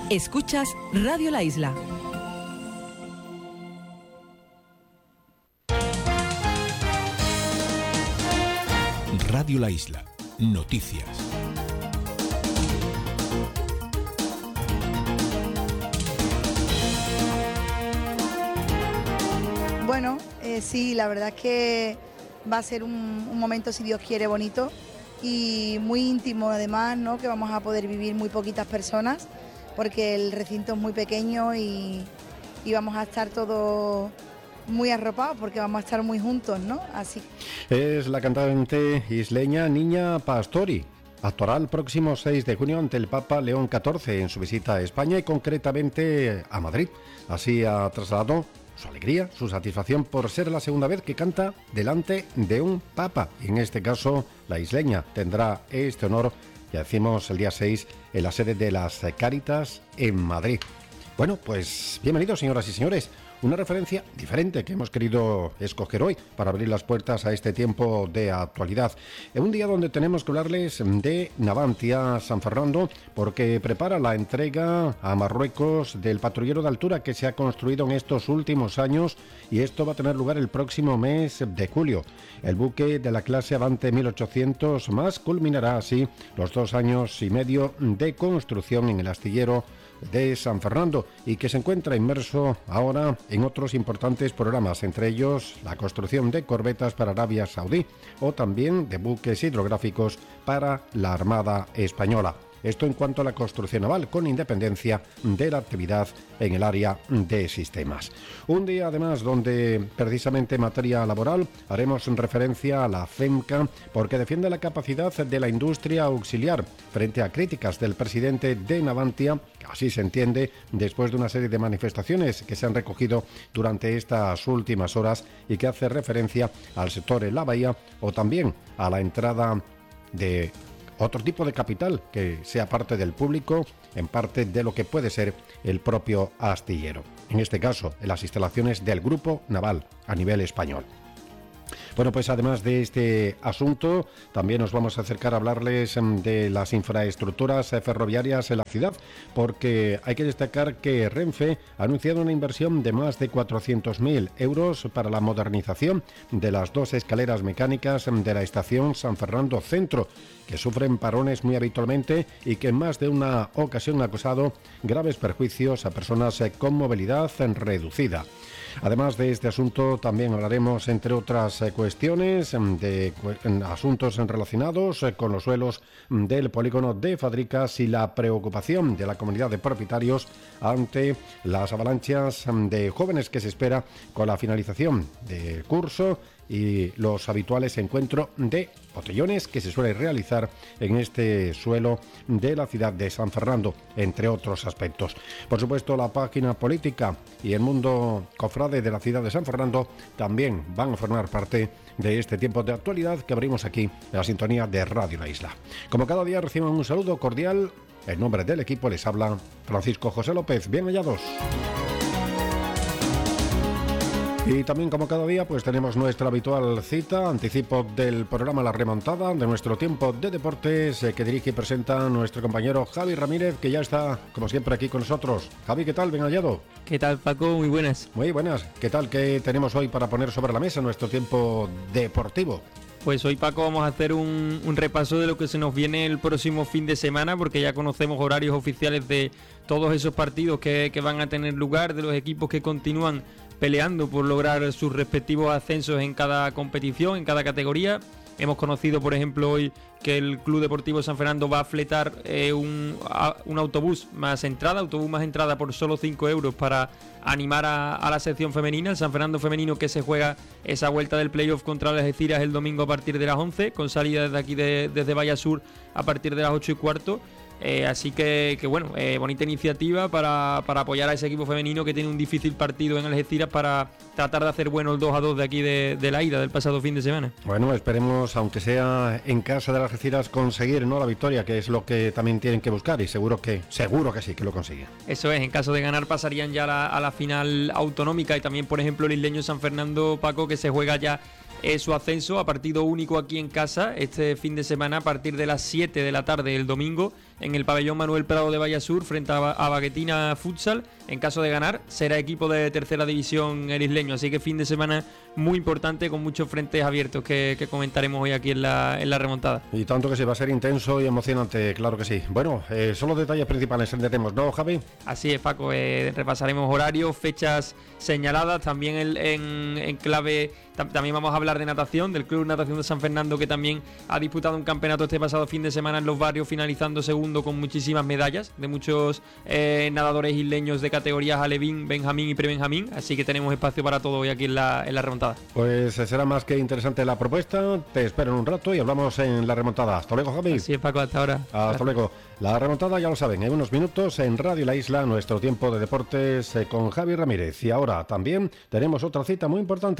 Escuchas Radio La Isla. Radio La Isla. Noticias. Bueno, sí, la verdad es que va a ser un momento, si Dios quiere, bonito y muy íntimo además, ¿no? Que vamos a poder vivir muy poquitas personas porque el recinto es muy pequeño y vamos a estar todos muy arropados porque vamos a estar muy juntos, ¿no? Así. Es la cantante isleña Niña Pastori. Actuará el próximo 6 de junio ante el Papa León XIV en su visita a España y concretamente a Madrid. Así ha trasladado su alegría, su satisfacción por ser la segunda vez que canta delante de un Papa. Y en este caso, la isleña tendrá este honor, ya decimos, el día 6 en la sede de las Cáritas en Madrid. Bueno, pues bienvenidos, señoras y señores. Una referencia diferente que hemos querido escoger hoy para abrir las puertas a este tiempo de actualidad. En un día donde tenemos que hablarles de Navantia San Fernando, porque prepara la entrega a Marruecos del patrullero de altura que se ha construido en estos últimos años, y esto va a tener lugar el próximo mes de julio. El buque de la clase Avante 1800 más culminará así los 2 años y medio de construcción en el astillero de San Fernando y que se encuentra inmerso ahora en otros importantes programas, entre ellos la construcción de corbetas para Arabia Saudí o también de buques hidrográficos para la Armada Española. Esto en cuanto a la construcción naval, con independencia de la actividad en el área de sistemas. Un día además donde precisamente en materia laboral haremos referencia a la FEMCA porque defiende la capacidad de la industria auxiliar frente a críticas del presidente de Navantia, que así se entiende después de una serie de manifestaciones que se han recogido durante estas últimas horas y que hace referencia al sector en la bahía o también a la entrada de otro tipo de capital que sea parte del público, en parte de lo que puede ser el propio astillero. En este caso, en las instalaciones del Grupo Naval a nivel español. Bueno, pues además de este asunto, también nos vamos a acercar a hablarles de las infraestructuras ferroviarias en la ciudad, porque hay que destacar que Renfe ha anunciado una inversión de más de 400.000 euros para la modernización de las 2 escaleras mecánicas de la estación San Fernando Centro, que sufren parones muy habitualmente y que en más de una ocasión ha causado graves perjuicios a personas con movilidad reducida. Además de este asunto, también hablaremos, entre otras cuestiones, de asuntos relacionados con los suelos del polígono de Fadricas y la preocupación de la comunidad de propietarios ante las avalanchas de jóvenes que se espera con la finalización del curso y los habituales encuentros de botellones que se suele realizar en este suelo de la ciudad de San Fernando, entre otros aspectos. Por supuesto, la página política y el mundo cofrade de la ciudad de San Fernando también van a formar parte de este tiempo de actualidad que abrimos aquí en la sintonía de Radio La Isla. Como cada día, reciban un saludo cordial. En nombre del equipo les habla Francisco José López. Bien hallados. Y también, como cada día, pues tenemos nuestra habitual cita, anticipo del programa La Remontada, de nuestro tiempo de deportes, que dirige y presenta nuestro compañero Javi Ramírez, que ya está, como siempre, aquí con nosotros. Javi, ¿qué tal? Bien hallado. ¿Qué tal, Paco? Muy buenas. Muy buenas. ¿Qué tal? ¿Qué tenemos hoy para poner sobre la mesa nuestro tiempo deportivo? Pues hoy, Paco, vamos a hacer un repaso de lo que se nos viene el próximo fin de semana, porque ya conocemos horarios oficiales de todos esos partidos que van a tener lugar, de los equipos que continúan peleando por lograr sus respectivos ascensos en cada competición, en cada categoría. Hemos conocido, por ejemplo, hoy que el Club Deportivo San Fernando va a fletar un autobús más entrada por solo 5 euros para animar a la sección femenina, el San Fernando femenino, que se juega esa vuelta del playoff contra las Algeciras el domingo a partir de las 11, con salida desde aquí desde Valle Sur a partir de las 8:15. Así que bueno, bonita iniciativa para apoyar a ese equipo femenino que tiene un difícil partido en Algeciras para tratar de hacer bueno el 2-2 de aquí de la ida del pasado fin de semana. Bueno, esperemos, aunque sea en casa de las Algeciras, conseguir, ¿no?, la victoria, que es lo que también tienen que buscar, y seguro que sí, que lo consiguen. Eso es, en caso de ganar pasarían ya a la final autonómica, y también, por ejemplo, el isleño San Fernando, Paco, que se juega ya su ascenso a partido único aquí en casa este fin de semana a partir de las 7 de la tarde el domingo, en el pabellón Manuel Prado de Vallasur frente a Baguetina Futsal. En caso de ganar, será equipo de tercera división el isleño, así que fin de semana muy importante con muchos frentes abiertos que comentaremos hoy aquí en la remontada. Y tanto que sí, va a ser intenso y emocionante, claro que sí. Bueno, son los detalles principales que tenemos, ¿no, Javi? Así es, Paco, repasaremos horarios, fechas señaladas, también en clave. También vamos a hablar de natación, del Club Natación de San Fernando, que también ha disputado un campeonato este pasado fin de semana en los barrios, finalizando segundo con muchísimas medallas de muchos nadadores isleños de categorías alevín, benjamín y prebenjamín, así que tenemos espacio para todo hoy aquí en la remontada. Pues será más que interesante la propuesta, te espero en un rato y hablamos en la remontada. Hasta luego, Javi. Así es, Paco, hasta ahora. Hasta luego. La remontada, ya lo saben, en unos minutos en Radio La Isla, nuestro tiempo de deportes con Javi Ramírez. Y ahora también tenemos otra cita muy importante.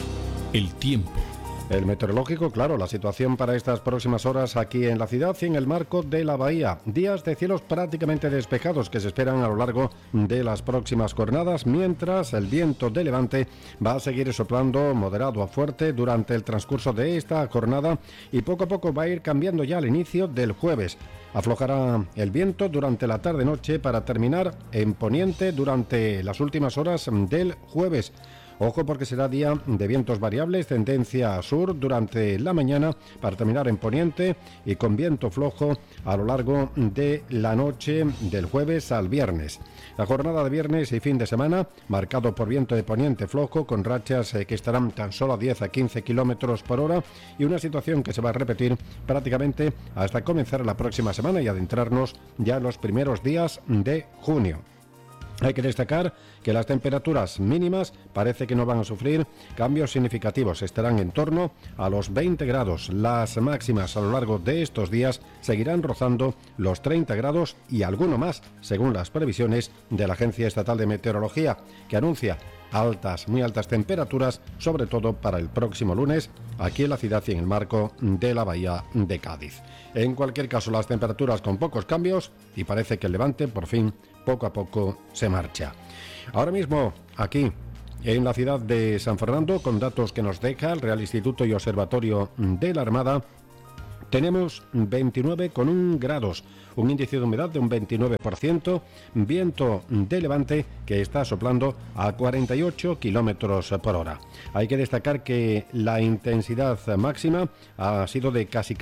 El tiempo. El meteorológico, claro, la situación para estas próximas horas aquí en la ciudad y en el marco de la bahía. Días de cielos prácticamente despejados que se esperan a lo largo de las próximas jornadas, mientras el viento de levante va a seguir soplando moderado a fuerte durante el transcurso de esta jornada y poco a poco va a ir cambiando ya al inicio del jueves. Aflojará el viento durante la tarde-noche para terminar en poniente durante las últimas horas del jueves. Ojo porque será día de vientos variables, tendencia sur durante la mañana para terminar en poniente y con viento flojo a lo largo de la noche del jueves al viernes. La jornada de viernes y fin de semana marcado por viento de poniente flojo con rachas que estarán tan solo a 10 a 15 kilómetros por hora y una situación que se va a repetir prácticamente hasta comenzar la próxima semana y adentrarnos ya en los primeros días de junio. Hay que destacar que las temperaturas mínimas parece que no van a sufrir cambios significativos, estarán en torno a los 20 grados. Las máximas a lo largo de estos días seguirán rozando los 30 grados y alguno más, según las previsiones de la Agencia Estatal de Meteorología, que anuncia muy altas temperaturas, sobre todo para el próximo lunes, aquí en la ciudad y en el marco de la bahía de Cádiz. En cualquier caso, las temperaturas con pocos cambios y parece que el levante, por fin, poco a poco se marcha. Ahora mismo, aquí, en la ciudad de San Fernando, con datos que nos deja el Real Instituto y Observatorio de la Armada, tenemos 29,1 grados, un índice de humedad de un 29%, viento de levante que está soplando a 48 kilómetros por hora. Hay que destacar que la intensidad máxima ha sido de casi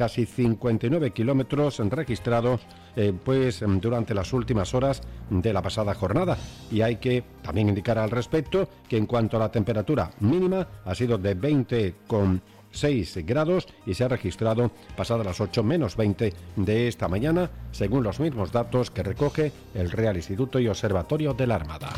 59 kilómetros registrados durante las últimas horas de la pasada jornada. Y hay que también indicar al respecto que en cuanto a la temperatura mínima ha sido de 20,6 grados y se ha registrado pasadas las 8 menos 20 de esta mañana, según los mismos datos que recoge el Real Instituto y Observatorio de la Armada.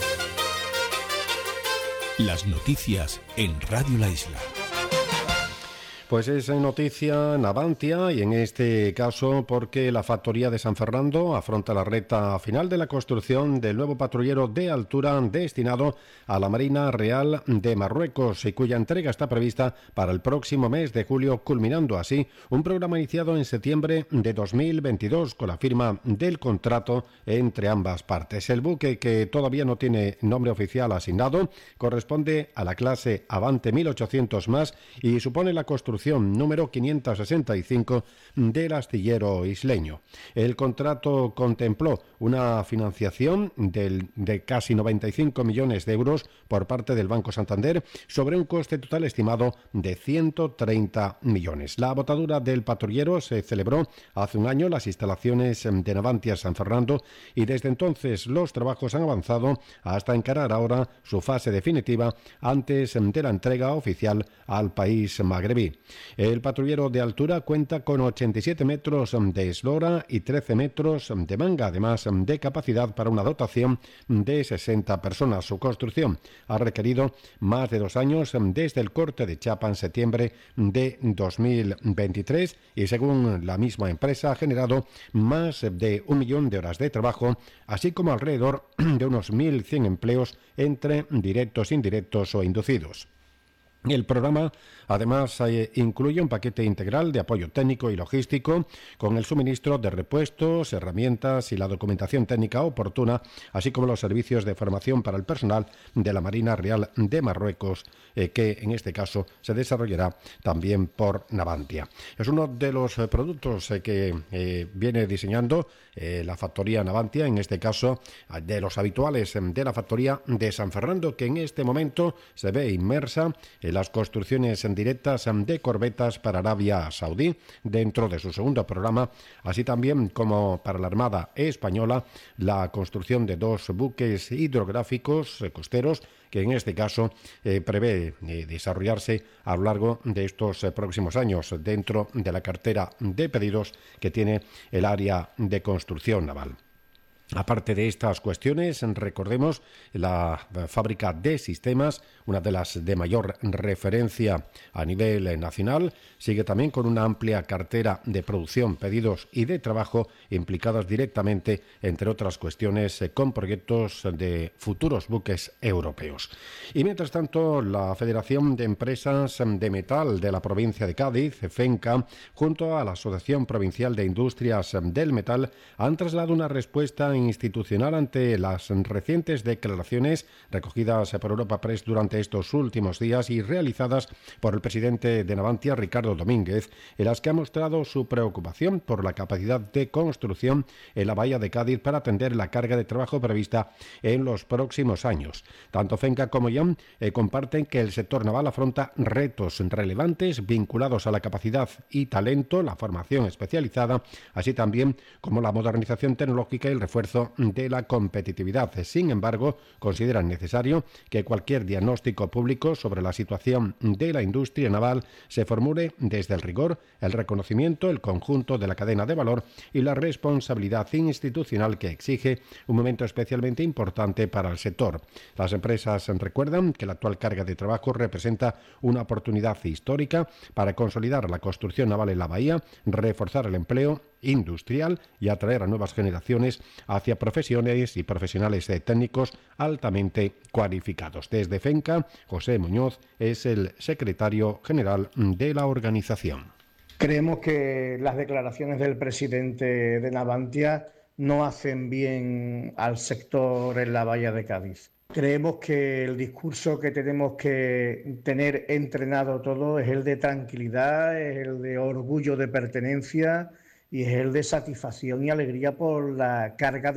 Las noticias en Radio La Isla. Pues es noticia Navantia y en este caso porque la factoría de San Fernando afronta la recta final de la construcción del nuevo patrullero de altura destinado a la Marina Real de Marruecos y cuya entrega está prevista para el próximo mes de julio, culminando así un programa iniciado en septiembre de 2022 con la firma del contrato entre ambas partes. El buque, que todavía no tiene nombre oficial asignado, corresponde a la clase Avante 1800 más y supone la construcción número 565 del astillero isleño. El contrato contempló una financiación de casi 95 millones de euros por parte del Banco Santander sobre un coste total estimado de 130 millones. La botadura del patrullero se celebró hace un año en las instalaciones de Navantia San Fernando y desde entonces los trabajos han avanzado hasta encarar ahora su fase definitiva antes de la entrega oficial al país magrebí. El patrullero de altura cuenta con 87 metros de eslora y 13 metros de manga, además de capacidad para una dotación de 60 personas. Su construcción ha requerido más de 2 años desde el corte de chapa en septiembre de 2023 y, según la misma empresa, ha generado más de 1 millón de horas de trabajo, así como alrededor de unos 1.100 empleos entre directos, indirectos o inducidos. El programa, además, incluye un paquete integral de apoyo técnico y logístico con el suministro de repuestos, herramientas y la documentación técnica oportuna, así como los servicios de formación para el personal de la Marina Real de Marruecos, que en este caso se desarrollará también por Navantia. Es uno de los productos que viene diseñando la factoría Navantia, en este caso de los habituales de la factoría de San Fernando, que en este momento se ve inmersa en las construcciones directas de corbetas para Arabia Saudí dentro de su segundo programa, así también como para la Armada Española la construcción de 2 buques hidrográficos costeros que en este caso prevé desarrollarse a lo largo de estos próximos años dentro de la cartera de pedidos que tiene el área de construcción naval. Aparte de estas cuestiones, recordemos la fábrica de sistemas, una de las de mayor referencia a nivel nacional, sigue también con una amplia cartera de producción, pedidos y de trabajo implicadas directamente, entre otras cuestiones, con proyectos de futuros buques europeos. Y mientras tanto, la Federación de Empresas de Metal de la provincia de Cádiz, FENCA, junto a la Asociación Provincial de Industrias del Metal, han trasladado una respuesta institucional ante las recientes declaraciones recogidas por Europa Press durante estos últimos días y realizadas por el presidente de Navantia, Ricardo Domínguez, en las que ha mostrado su preocupación por la capacidad de construcción en la bahía de Cádiz para atender la carga de trabajo prevista en los próximos años. Tanto FENCA como IAM comparten que el sector naval afronta retos relevantes vinculados a la capacidad y talento, la formación especializada, así también como la modernización tecnológica y el refuerzo de la competitividad. Sin embargo, consideran necesario que cualquier diagnóstico público sobre la situación de la industria naval se formule desde el rigor, el reconocimiento, el conjunto de la cadena de valor y la responsabilidad institucional que exige un momento especialmente importante para el sector. Las empresas recuerdan que la actual carga de trabajo representa una oportunidad histórica para consolidar la construcción naval en la bahía, reforzar el empleo industrial y atraer a nuevas generaciones hacia profesiones y profesionales técnicos altamente cualificados. Desde FENCA, José Muñoz es el secretario general de la organización. Creemos que las declaraciones del presidente de Navantia no hacen bien al sector en la bahía de Cádiz. Creemos que el discurso que tenemos que tener entrenado todo es el de tranquilidad, es el de orgullo de pertenencia y es el de satisfacción y alegría por la carga de